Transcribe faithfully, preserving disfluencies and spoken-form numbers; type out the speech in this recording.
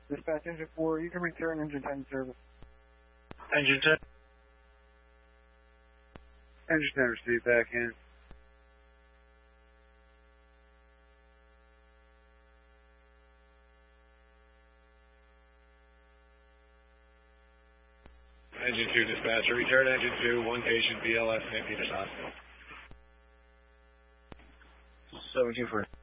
Dispatch engine four, you can return engine ten service. Engine ten. Engine ten received back in. Engine two dispatcher, return engine two, one patient, B L S, Saint Peter's Hospital. seven two four.